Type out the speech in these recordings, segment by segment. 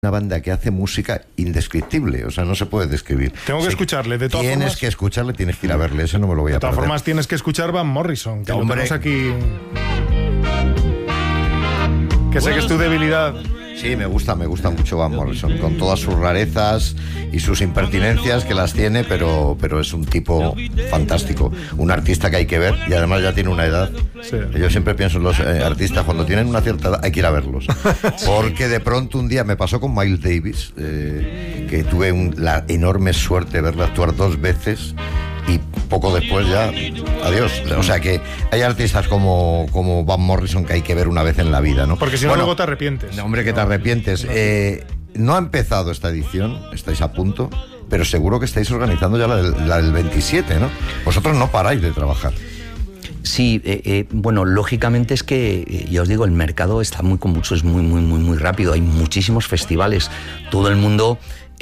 Una banda que hace música indescriptible, o sea, no se puede describir. Tengo que escucharle, de todas formas. Tienes que escucharle, tienes que ir a verle, eso no me lo voy a perder. De todas formas, tienes que escuchar Van Morrison, que lo tenemos aquí. Que sé que es tu debilidad. Sí, me gusta mucho Van Morrison, con todas sus rarezas y sus impertinencias que las tiene, pero es un tipo fantástico, un artista que hay que ver y además ya tiene una edad. Sí. Yo siempre pienso en los artistas, cuando tienen una cierta edad hay que ir a verlos, porque de pronto un día me pasó con Miles Davis, que tuve la enorme suerte de verlo actuar 2 veces. Y poco después ya, adiós. O sea que hay artistas como Van Morrison que hay que ver una vez en la vida, ¿no? Porque si no, luego te arrepientes. Hombre, que te arrepientes. No ha empezado esta edición, estáis a punto, pero seguro que estáis organizando ya la del 27, ¿no? Vosotros no paráis de trabajar. Sí, bueno, lógicamente es que, ya os digo, el mercado está muy rápido. Hay muchísimos festivales. Todo el mundo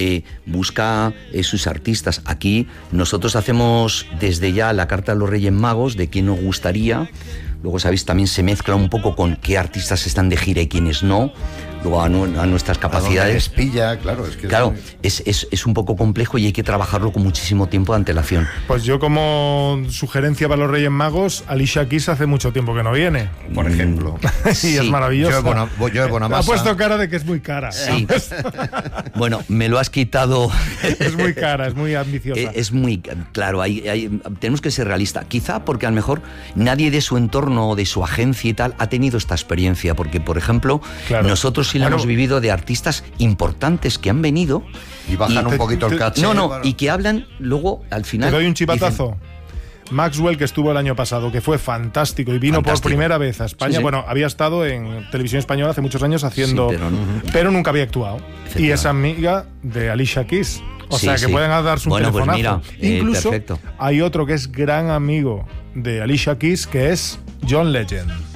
busca sus artistas. Aquí nosotros hacemos desde ya la carta de los Reyes Magos de quién nos gustaría. Luego, sabéis, también se mezcla un poco con qué artistas están de gira y quiénes no. Luego a nuestras capacidades. Pilla, claro, es que claro, es un poco complejo y hay que trabajarlo con muchísimo tiempo de antelación. Pues yo, como sugerencia para los Reyes Magos, Alicia Keys hace mucho tiempo que no viene, por ejemplo. Y sí, es maravilloso. Yo de Bonamassa. Ha puesto cara de que es muy cara. Sí. Bueno, me lo has quitado. Es muy cara, es muy ambiciosa. Es muy claro, tenemos que ser realistas. Quizá porque a lo mejor nadie de su entorno o de su agencia y tal ha tenido esta experiencia, porque, por ejemplo, nosotros sí la hemos vivido de artistas importantes que han venido y bajan un poquito el caché. Y que hablan luego al final. Te doy un chivatazo. Maxwell, que estuvo el año pasado, que fue fantástico y vino por primera vez a España. Sí. Bueno, había estado en Televisión Española hace muchos años haciendo, pero nunca había actuado. Y es amiga de Alicia Keys. O sea, que pueden darse un telefonazo. Pues mira, incluso perfecto. Hay otro que es gran amigo de Alicia Keys, que es John Legend.